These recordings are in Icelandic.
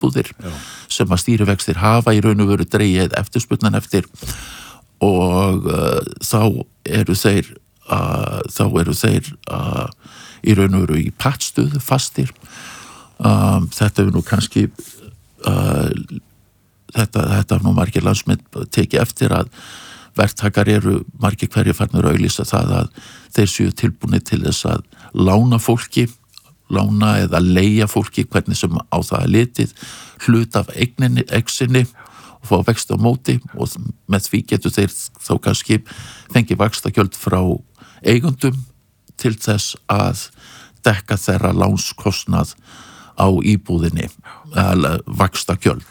íbúðir sem að stýrivextir hafa í raun og veru dregið eftirspurnan eftir og þá eru þeir í raun og veru í pattstuð fastir. Þetta er nú kannski þetta nú margir landsmenn tekið eftir að verktakar eru margir hverjir farnir að auglýsa það að þeir séu tilbúnir til þess að lána eða leigja fólki hvernig sem á það er litið hlut af eigninni og fá vext á móti og með því getur þeir þá kannski fengið vaxtagjöld frá eigundum til þess að dekka þeirra lánskostnað á íbúðinni vaxtagjöld.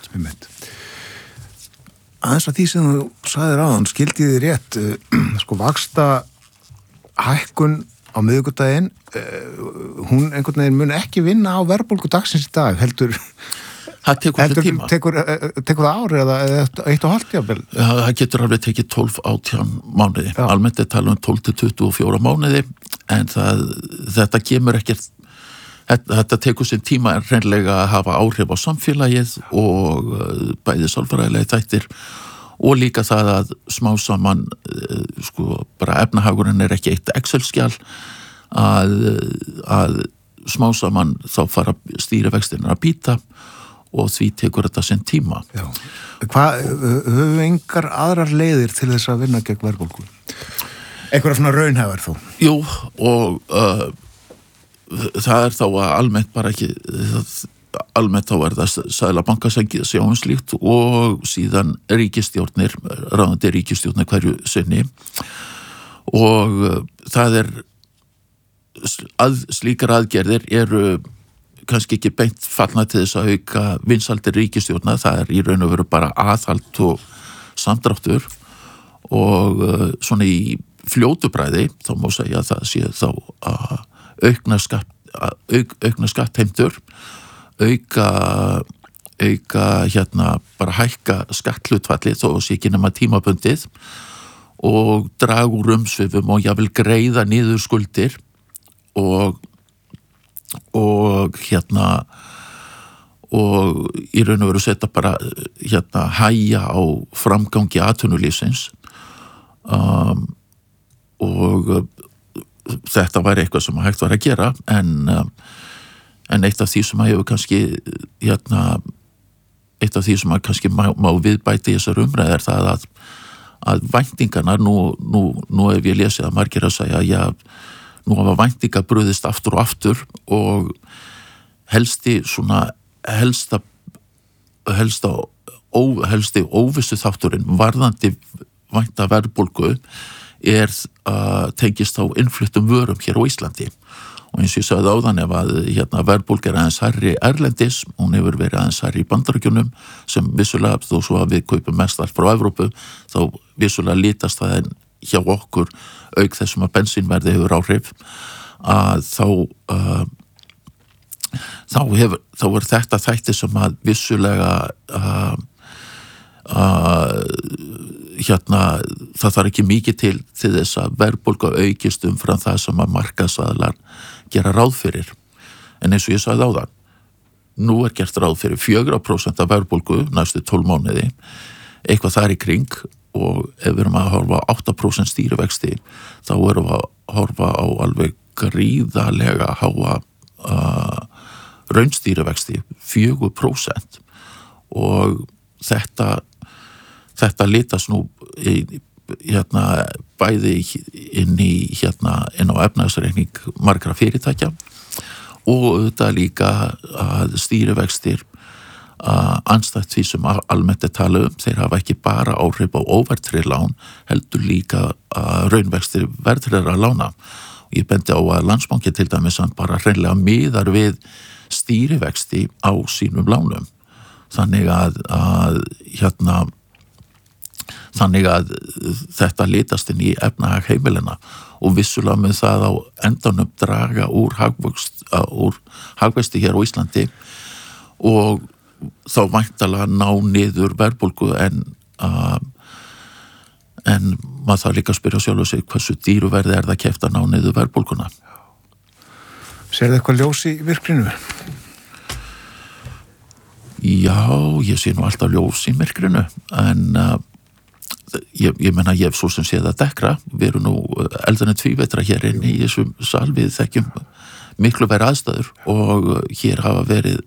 Aðeins að því sem þú sagðir áðan, skildi þið rétt, vaxta hækkun á miðvikudaginn, hún einhvern veginn mun ekki vinna á verðbólgu dagsins í dag, heldur það tekur það ár eða 1,5 jafnvel? Það getur alveg tekið 12-18 mánuði. Almennt er talað 12-24 mánuði, en þetta kemur ekkert. Þetta tekur sér tíma hreinlega að hafa áhrif á samfélagið og bæði sálfræðilega þættir og líka það að smá saman bara efnahagurinn er ekki eitt Excel-skjal að smá saman þá fara stýrivextirnir að bíta og því tekur þetta sinn tíma. Já. Höfum engar aðrar leiðir til þess að vinna gegn verðbólgu? Einhverja svona raunhæfar þó? Jú, og það er þá að almennt bara ekki almennt þá er það Seðlabanka sem sjáum slíkt og síðan ráðandi ríkisstjórnir hverju sinni og það er slíkar aðgerðir eru kannski ekki beint fallna til þess að auka vinsaldir ríkisstjórna, það er í raun og veru bara aðhald og samdráttur og svona í fljótubræði þá má segja að það sé þá að aukna skattheimtur, auka bara hækka skatthlutfalli þó sé ekki nema tímabundið og draga úr umsvifum og jafnvel greiða niður skuldir og í raun og veru setja bara hægja á framgangi atvinnulífsins og þetta væri eitthvað sem hægt var að gera en eitt af því sem að hefur kannski eitt af því sem að kannski má viðbæti í þessar umræð er það að væntingarnar nú hef ég lesið að margir að segja nú hafa væntingar brugðist aftur og aftur og helsti óvissu þátturinn varðandi vænta verðbólgu tengist á innfluttum vörum hér á Íslandi og eins og ég sagði áðan ef að verðbólga er aðeins hærri erlendis, hún hefur verið aðeins hærri í Bandaríkjunum sem vissulega þó svo að við kaupum mest allt frá Evrópu þá vissulega lítast það hjá okkur auk þessum að bensínverði hefur áhrif að þá er þetta þætti sem að vissulega það þarf ekki mikið til þess að verðbólga aukist umfram það sem að markaðsaðilar gera ráð fyrir. En eins og ég sagði áðan, nú er gert ráð fyrir 4% af verðbólgu næstu 12 mánuði, eitthvað þar í kring og ef við erum að horfa á 8% stýrivexti, þá erum við að horfa á alveg gríðarlega háa raunstýrivexti, 4% og þetta litast nú bæði inn á efnahagsreikning margra fyrirtækja og auðvitað líka að stýrivextir andstætt því sem almennt er talað þeir hafa ekki bara áhrif á óverðtryggð lán heldur líka raunvextir verðtryggðra lána og ég bendi á að Landsbankinn til dæmis hann bara hreinlega miðar við stýrivexti á sínum lánum þannig að þetta litast inn í efnahag heimilina og vissulega með það á endanum draga úr hagvexti hér á Íslandi og þá væntanlega ná niður verðbólgu en maður þarf líka að spyrja sjálf sig hversu dýru verði er það keypt að ná niður verðbólguna. Sérðu eitthvað ljós í virkrinu? Já, ég sé nú alltaf ljós í myrkrinu, en ég menna ég hef svo sem séð að dekra, við erum nú eldan en tvívetra hér inn í þessum sal, við þekkjum miklu verið aðstæður og hér hafa verið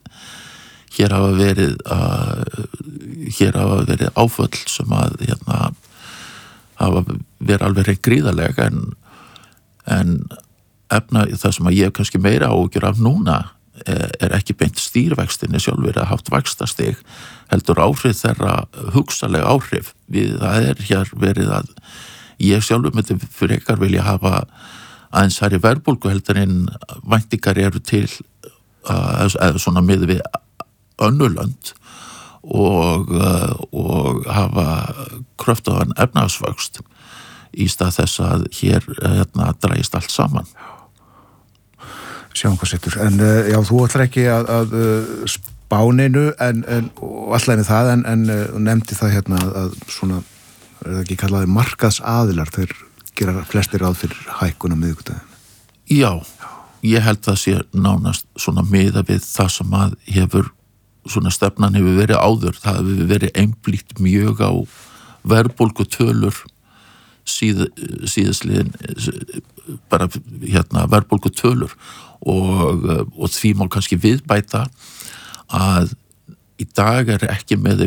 áföll sem að hafa verið alveg reynd gríðarlega en efna það sem að ég hef kannski meira áhyggjur af núna ekki beint stýrivextinni sjálfur að haft vaxtastig heldur áhrif þeirra hugsalega áhrif það hér verið að ég sjálfur myndi fyrir ekkar vilja hafa aðeins hærri verðbólgu heldur en væntingar eru til eða svona miðað við önnur lönd og hafa kröftugan efnahagsvöxt í stað þess að hér dragist allt saman. Sjáum hvað setur. En já, þú ætlar ekki að spáninu og allavegni það en nefndi það hérna að svona, það ekki kallaði markaðsaðilar, þeir gera flestir ráð fyrir hækkun á miðvikudaginn. Já, ég held það sé nánast svona miða við það sem að svona stefnan hefur verið áður, það hefur verið einblítt mjög á verðbólgutölur síðastliðin bara verðbólgutölur og því má kannski viðbæta að í dag ekki með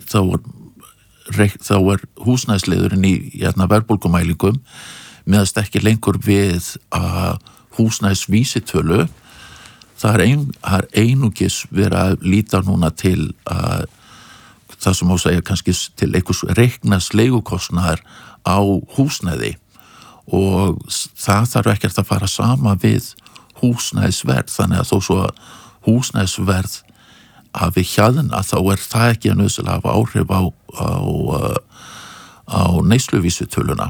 þá er húsnæðisliðurinn í verðbólgumælingum meðast ekki lengur við húsnæðisvísitölu. Það er einungis verið að líta núna til það sem má segja kannski til einhvers reiknas leigukostnaðar á húsnæði og það þarf ekkert að fara sama við húsnæðisverð, þannig að þó svo að húsnæðisverð hafi hjaðna þá er það ekki að nauðsynlega hafa áhrif á neysluvísitöluna.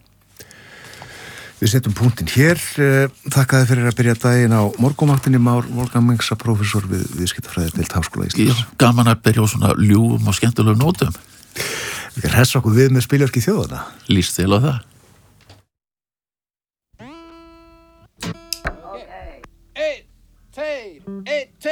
Við setjum punktinn hér. Þakka þið fyrir að byrja daginn á morgunvaktinni. Már Volgamengsa, prófessor við viðskiptafræðideild Háskóla Íslands. Já, gaman að byrja á svona ljúfum og skemmtilegum nótum. Við hressa okkur við með spiljarki þjóðana. Lýst til á það. Okay. 1, 2, 1, 2